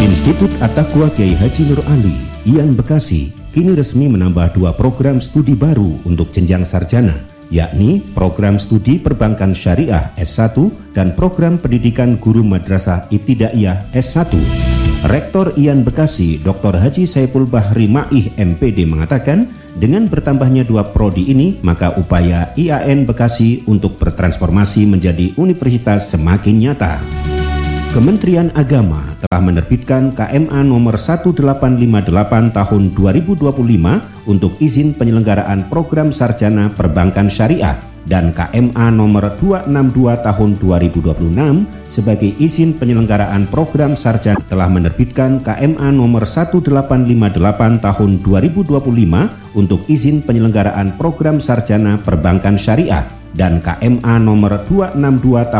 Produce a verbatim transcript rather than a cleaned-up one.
Institut At-Taqwa Kiai Haji Nur Ali, I A N Bekasi, kini resmi menambah dua program studi baru untuk jenjang sarjana, yakni program studi perbankan syariah S satu dan program pendidikan guru madrasah ibtidaiyah S satu. Rektor I A N Bekasi, Doktor Haji Saiful Bahri Ma'ih M P D mengatakan, dengan bertambahnya dua prodi ini, maka upaya I A N Bekasi untuk bertransformasi menjadi universitas semakin nyata. Kementerian Agama telah menerbitkan K M A nomor seribu delapan ratus lima puluh delapan tahun dua ribu dua puluh lima untuk izin penyelenggaraan program sarjana perbankan syariah dan K M A nomor dua ratus enam puluh dua tahun dua ribu dua puluh enam sebagai izin penyelenggaraan program sarjana telah menerbitkan K M A nomor seribu delapan ratus lima puluh delapan tahun dua ribu dua puluh lima untuk izin penyelenggaraan program sarjana perbankan syariah dan K M A nomor dua ratus enam puluh dua tahun